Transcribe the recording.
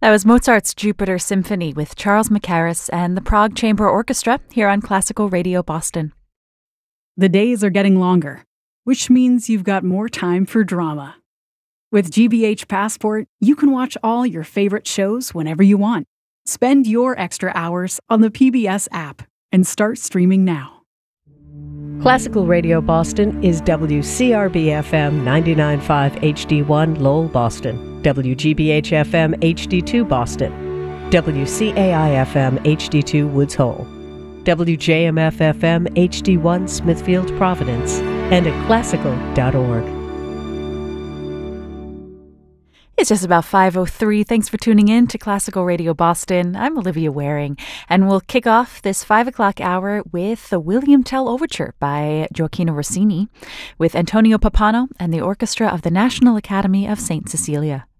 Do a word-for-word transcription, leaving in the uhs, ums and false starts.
That was Mozart's Jupiter Symphony with Charles Mackerras and the Prague Chamber Orchestra here on Classical Radio Boston. The days are getting longer, which means you've got more time for drama. With G B H Passport, you can watch all your favorite shows whenever you want. Spend your extra hours on the P B S app and start streaming now. Classical Radio Boston is W C R B F M ninety-nine point five H D one Lowell, Boston, W G B H F M H D two Boston, W C A I F M H D two Woods Hole, W J M F F M H D one Smithfield, Providence, and at classical dot org. It's just about five oh three. Thanks for tuning in to Classical Radio Boston. I'm Olivia Waring, and we'll kick off this five o'clock hour with the William Tell Overture by Gioacchino Rossini with Antonio Pappano and the Orchestra of the National Academy of Saint Cecilia.